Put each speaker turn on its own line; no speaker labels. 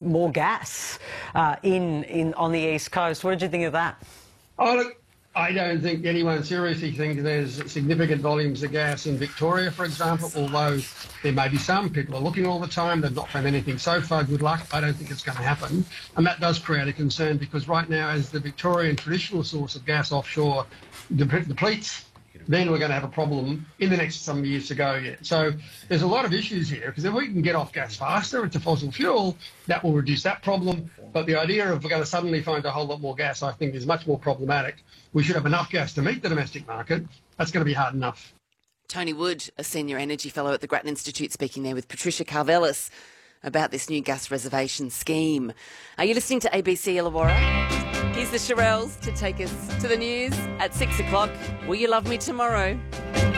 more gas on the East Coast. What did you think of that?
Oh, look, I don't think anyone seriously thinks there's significant volumes of gas in Victoria, for example, although there may be some. People are looking all the time. They've not found anything so far. Good luck. I don't think it's going to happen. And that does create a concern because right now, as the Victorian traditional source of gas offshore depletes, then we're going to have a problem in the next some years to go yet. So there's a lot of issues here because if we can get off gas faster, it's a fossil fuel, that will reduce that problem. But the idea of we're going to suddenly find a whole lot more gas, I think, is much more problematic. We should have enough gas to meet the domestic market. That's going to be hard enough. Tony
Wood, a senior energy fellow at the Grattan Institute, speaking there with Patricia Karvelis about this new gas reservation scheme. Are you listening to ABC Illawarra? Here's the Shirelles to take us to the news at 6 o'clock. Will you love me tomorrow?